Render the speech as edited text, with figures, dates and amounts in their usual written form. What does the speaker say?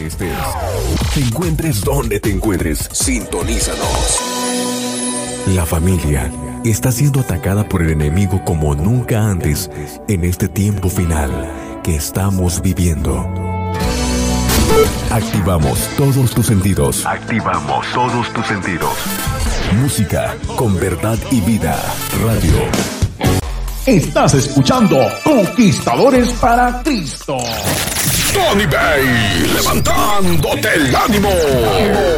estés. Te encuentres donde te encuentres. Sintonízanos. La familia está siendo atacada por el enemigo como nunca antes en este tiempo final que estamos viviendo. Activamos todos tus sentidos. Activamos todos tus sentidos. Música con verdad y vida. Radio. Estás escuchando Conquistadores para Cristo. Tony Bay, levantándote el ánimo.